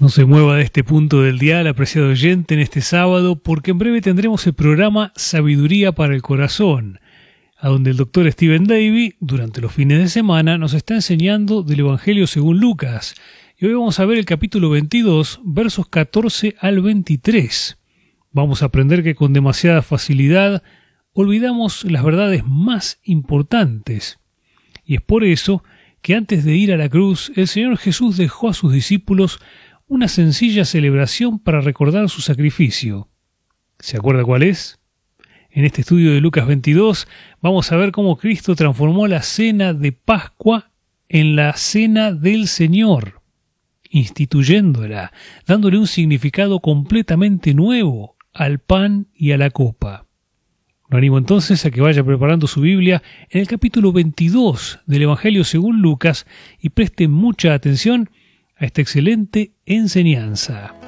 No se mueva de este punto del dial, apreciado oyente, en este sábado, porque en breve tendremos el programa Sabiduría para el Corazón, a donde el doctor Stephen Davy, durante los fines de semana, nos está enseñando del Evangelio según Lucas. Y hoy vamos a ver el capítulo 22, versos 14 al 23. Vamos a aprender que con demasiada facilidad olvidamos las verdades más importantes. Y es por eso que antes de ir a la cruz, el Señor Jesús dejó a sus discípulos una sencilla celebración para recordar su sacrificio. ¿Se acuerda cuál es? En este estudio de Lucas 22 vamos a ver cómo Cristo transformó la cena de Pascua en la cena del Señor, instituyéndola, dándole un significado completamente nuevo al pan y a la copa. Lo animo entonces a que vaya preparando su Biblia en el capítulo 22 del Evangelio según Lucas y preste mucha atención a esta excelente enseñanza.